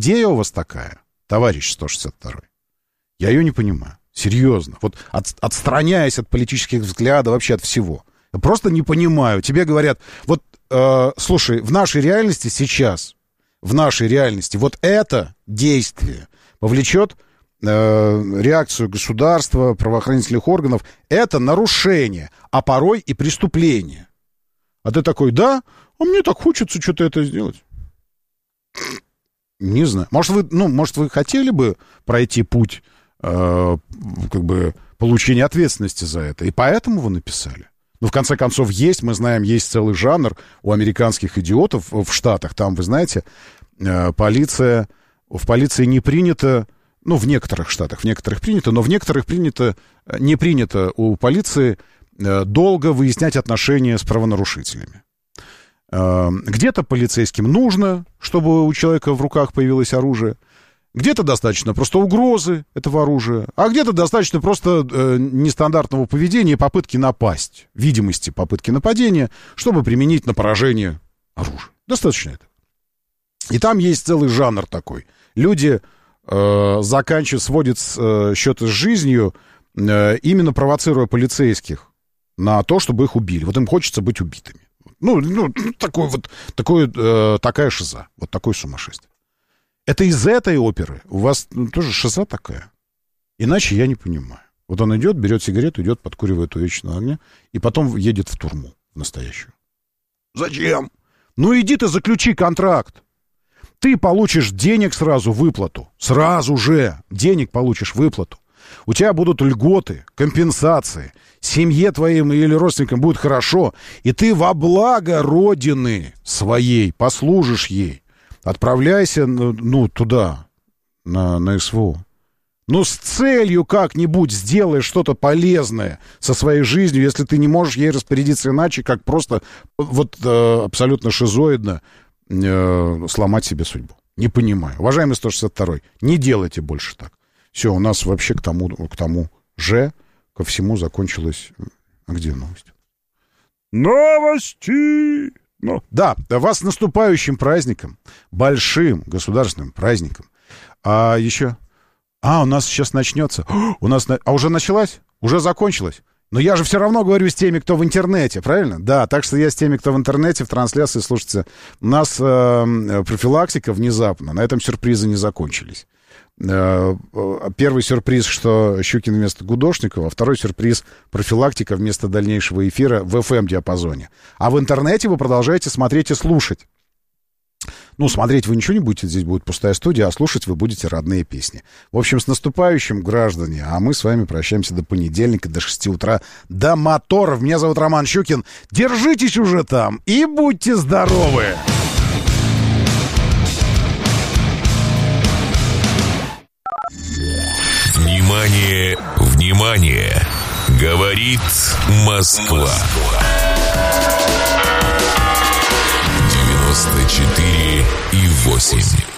идея у вас такая, товарищ 162-й. Я ее не понимаю. Серьезно. Вот отстраняясь от политических взглядов, вообще от всего. Я просто не понимаю. Тебе говорят, вот, слушай, в нашей реальности сейчас, в нашей реальности, вот это действие повлечет реакцию государства, правоохранительных органов. Это нарушение, а порой и преступление. А ты такой, да, а мне так хочется что-то это сделать. Не знаю. Может, вы хотели бы пройти путь как бы получения ответственности за это, и поэтому вы написали? Ну, в конце концов, мы знаем, есть целый жанр у американских идиотов в Штатах. Там, вы знаете, в полиции не принято, ну, в некоторых штатах, в некоторых принято, но в некоторых не принято у полиции долго выяснять отношения с правонарушителями. Где-то полицейским нужно, чтобы у человека в руках появилось оружие. Где-то достаточно просто угрозы этого оружия, а где-то достаточно просто нестандартного поведения и попытки напасть, видимости попытки нападения, чтобы применить на поражение оружие. Достаточно этого. И там есть целый жанр такой. Люди сводят счеты с жизнью, именно провоцируя полицейских на то, чтобы их убили. Вот им хочется быть убитыми. Такая шиза, вот такое сумасшествие. Это из этой оперы у вас тоже шиза такая? Иначе я не понимаю. Вот он идет, берет сигарету, идет, подкуривает у вечного огня, и потом едет в тюрьму настоящую. Зачем? Ну иди ты заключи контракт. Ты получишь денег сразу, выплату. Сразу же денег получишь, выплату. У тебя будут льготы, компенсации. Семье твоим или родственникам будет хорошо. И ты во благо Родины своей послужишь ей. Отправляйся, туда, на СВО. С целью как-нибудь сделай что-то полезное со своей жизнью, если ты не можешь ей распорядиться иначе, как просто абсолютно шизоидно сломать себе судьбу. Не понимаю. Уважаемый 162-й, не делайте больше так. Все, у нас вообще ко всему закончилось... А где новость? Новости! Да, вас с наступающим праздником, большим государственным праздником. А еще... у нас сейчас начнется. Уже началась? Уже закончилась? Но я же все равно говорю с теми, кто в интернете, правильно? Да, так что я с теми, кто в интернете, в трансляции, слушайте, у нас профилактика внезапно, на этом сюрпризы не закончились. Первый сюрприз, что Щукин вместо Гудошникова, а второй сюрприз — профилактика вместо дальнейшего эфира в FM-диапазоне. А в интернете вы продолжаете смотреть и слушать. Смотреть вы ничего не будете, здесь будет пустая студия, а слушать вы будете родные песни. В общем, с наступающим, граждане, а мы с вами прощаемся до понедельника, до 6 утра, до моторов. Меня зовут Роман Щукин. Держитесь уже там и будьте здоровы! Внимание, внимание! Говорит Москва. 94,8.